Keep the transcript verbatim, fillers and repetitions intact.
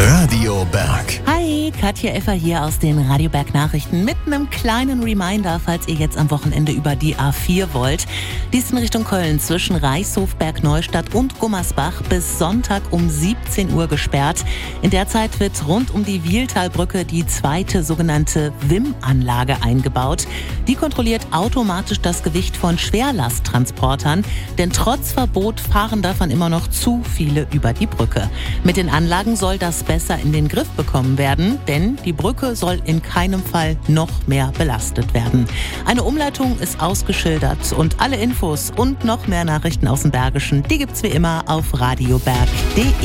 Radio Berg. Hi, Katja Effer hier aus den Radio Berg Nachrichten mit einem kleinen Reminder, falls ihr jetzt am Wochenende über die A vier wollt. Die ist in Richtung Köln zwischen Reichshof, Bergneustadt und Gummersbach bis Sonntag um siebzehn Uhr gesperrt. In der Zeit wird rund um die Wiehltalbrücke die zweite sogenannte W I M-Anlage eingebaut. Die kontrolliert automatisch das Gewicht von Schwerlasttransportern, denn trotz Verbot fahren davon immer noch zu viele über die Brücke. Mit den Anlagen soll das besser in den Griff bekommen werden, denn die Brücke soll in keinem Fall noch mehr belastet werden. Eine Umleitung ist ausgeschildert und alle Infos und noch mehr Nachrichten aus dem Bergischen, die gibt's wie immer auf radioberg punkt de.